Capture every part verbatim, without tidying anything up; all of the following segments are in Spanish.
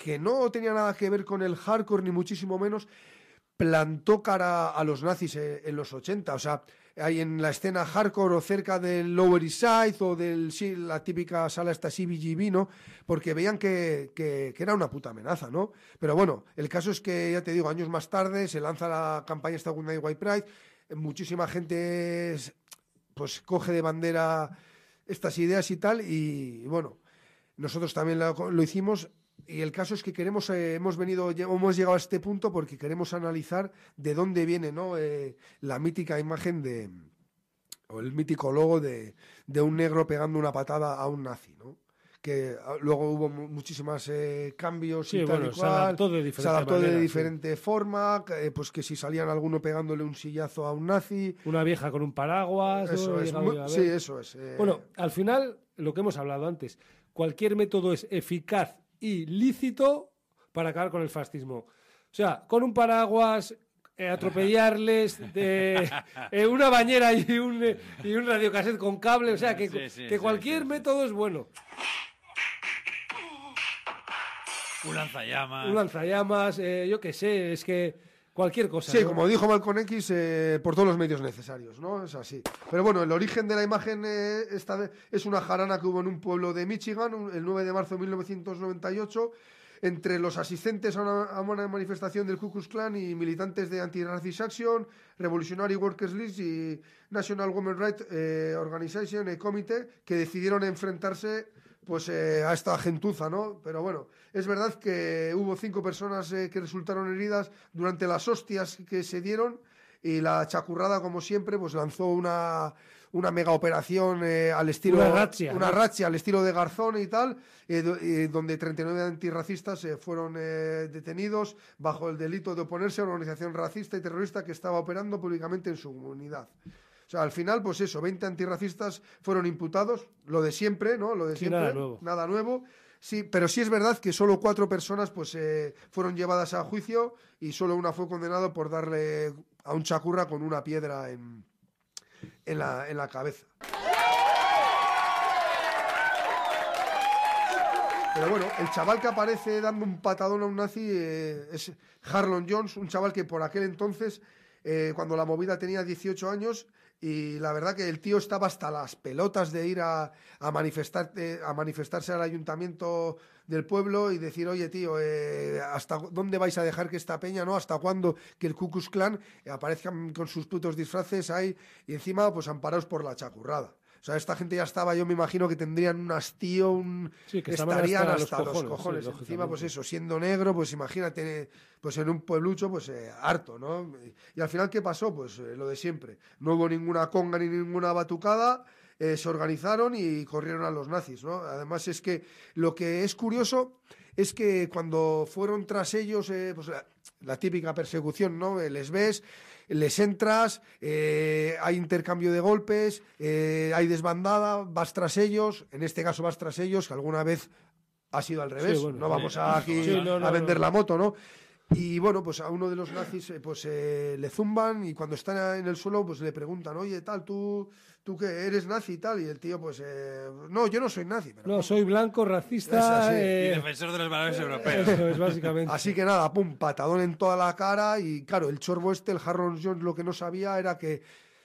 que no tenía nada que ver con el hardcore, ni muchísimo menos, plantó cara a los nazis en los ochenta. O sea, hay en la escena hardcore o cerca del Lower East Side o del sí, la típica sala esta C B G B, ¿no? Porque veían que, que, que era una puta amenaza, ¿no? Pero bueno, el caso es que, ya te digo, años más tarde se lanza la campaña esta Good Night White Pride, muchísima gente pues coge de bandera estas ideas y tal, y bueno, nosotros también lo, lo hicimos. Y el caso es que queremos, eh, hemos venido, hemos llegado a este punto porque queremos analizar de dónde viene, ¿no? eh, la mítica imagen de, o el mítico logo de, de un negro pegando una patada a un nazi, ¿no? Que luego hubo muchísimos eh, cambios sí, y tal bueno, y cual, se adaptó de diferente, se adaptó manera, de sí. diferente forma, eh, pues que si salían alguno pegándole un sillazo a un nazi. Una vieja con un paraguas. Eso ¿no? es, muy, sí, eso es. Eh... Bueno, al final, lo que hemos hablado antes, cualquier método es eficaz y lícito para acabar con el fascismo. O sea, con un paraguas, eh, atropellarles, de, eh, una bañera y un, eh, y un radiocassette con cable, o sea, que, sí, sí, que sí, cualquier sí, sí. método es bueno. Un lanzallamas. Un lanzallamas, eh, yo qué sé, es que cualquier cosa. Sí, ¿no? como dijo Malcolm X, eh, por todos los medios necesarios, ¿no? Es así. Pero bueno, el origen de la imagen eh, esta de, es una jarana que hubo en un pueblo de Michigan un, el nueve de marzo de mil novecientos noventa y ocho entre los asistentes a una, a una manifestación del Ku Klux Klan y militantes de Anti-Racist Action, Revolutionary Workers League y National Women's Rights eh, Organization eh, Committee, que decidieron enfrentarse pues eh, a esta gentuza, ¿no? Pero bueno, es verdad que hubo cinco personas eh, que resultaron heridas durante las hostias que se dieron, y la chacurrada, como siempre, pues lanzó una, una mega operación eh, al estilo... Una razzia. Una ¿no? razzia al estilo de Garzón y tal, eh, do, eh, donde treinta y nueve antirracistas eh, fueron eh, detenidos bajo el delito de oponerse a una organización racista y terrorista que estaba operando públicamente en su comunidad. O sea, al final, pues eso, veinte antirracistas fueron imputados, lo de siempre, ¿no? Lo de Sí, siempre, nada nuevo. nada nuevo. Sí, pero sí es verdad que solo cuatro personas pues eh, fueron llevadas a juicio y solo una fue condenada por darle a un chacurra con una piedra en, en, la, en la cabeza. Pero bueno, el chaval que aparece dando un patadón a un nazi eh, es Harlan Jones, un chaval que por aquel entonces, eh, cuando la movida tenía dieciocho años, y la verdad que el tío estaba hasta las pelotas de ir a, a, manifestar, eh, a manifestarse al ayuntamiento del pueblo y decir, oye tío, eh, ¿hasta dónde vais a dejar que esta peña, no? ¿Hasta cuándo que el Ku Klux Klan aparezcan con sus putos disfraces ahí y encima pues amparados por la chacurrada? O sea, esta gente ya estaba, yo me imagino que tendrían un hastío, un... Sí, que estarían hasta, hasta los los cojones. cojones. Sí, Encima, pues eso, siendo negro, pues imagínate, pues en un pueblucho, pues eh, harto, ¿no? Y al final, ¿qué pasó? Pues eh, lo de siempre. No hubo ninguna conga ni ninguna batucada, eh, se organizaron y corrieron a los nazis, ¿no? Además es que lo que es curioso es que cuando fueron tras ellos, eh, pues la, la típica persecución, ¿no? Eh, les ves, les entras, eh, hay intercambio de golpes, eh, hay desbandada, vas tras ellos, en este caso vas tras ellos, que alguna vez ha sido al revés, Sí, bueno, no vamos sí. a aquí Sí, no, no, a vender no. la moto, ¿no? Y bueno, pues a uno de los nazis eh, pues eh, le zumban y cuando está en el suelo pues le preguntan, oye, tal, tú, tú que eres nazi y tal, y el tío pues, eh, no, yo no soy nazi. Pero No, ¿cómo? soy blanco, Es racista... así. eh, Y defensor de los valores europeos. Eso es, básicamente. Así que nada, pum, patadón en toda la cara y claro, el chorbo este, el Harlan Jones, lo que no sabía era que,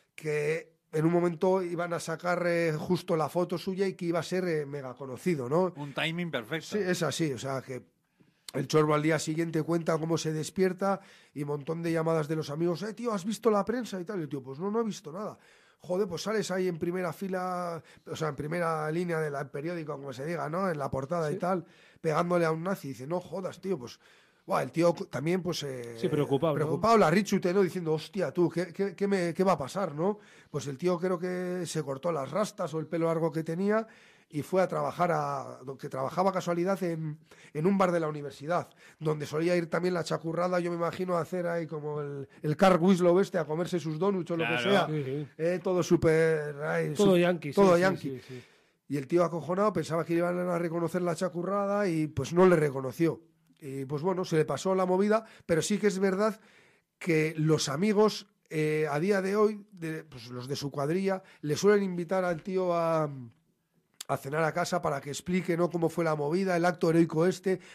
que en un momento iban a sacar eh, justo la foto suya y que iba a ser eh, mega conocido, ¿no? Un timing perfecto. Sí, es así, o sea que el chorbo al día siguiente cuenta cómo se despierta y un montón de llamadas de los amigos, eh, tío, ¿has visto la prensa y tal? Y el tío, pues no, no he visto nada. Joder, pues sales ahí en primera fila, o sea, en primera línea del periódico, como se diga, ¿no? En la portada Sí. y tal, pegándole a un nazi. Y dice, no jodas, tío, pues... Buah, el tío también, pues... Eh, Sí, preocupado, ¿no? Preocupado, la richute, ¿no? Diciendo, hostia, tú, ¿qué, qué, qué, me, ¿qué va a pasar, no? Pues el tío creo que se cortó las rastas o el pelo largo que tenía y fue a trabajar, a que trabajaba casualidad en, en un bar de la universidad, donde solía ir también la chacurrada, yo me imagino, a hacer ahí como el, el Carl Winslow este, a comerse sus donuts o lo que Claro. sea. Sí, sí. Eh, todo súper... ay, Todo su- yanqui. Todo sí, yanqui. sí, sí, sí. Y el tío acojonado pensaba que iban a reconocer la chacurrada y pues no le reconoció. Y pues bueno, se le pasó la movida, pero sí que es verdad que los amigos eh, a día de hoy, de, pues los de su cuadrilla, le suelen invitar al tío a, a cenar a casa para que explique, ¿no?, cómo fue la movida, el acto heroico este,